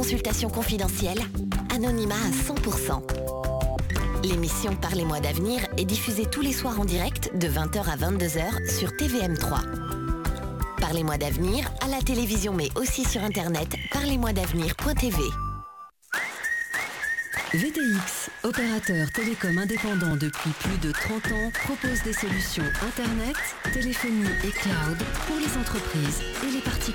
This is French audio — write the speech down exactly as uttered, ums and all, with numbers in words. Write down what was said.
consultation confidentielle, anonymat à cent pour cent. L'émission Parlez-moi d'avenir est diffusée tous les soirs en direct de vingt heures à vingt-deux heures sur T V M trois. Parlez-moi d'avenir à la télévision mais aussi sur internet parlez-moi d'avenir point t v. V T X, opérateur télécom indépendant depuis plus de trente ans, propose des solutions Internet, téléphonie et cloud pour les entreprises et les particuliers.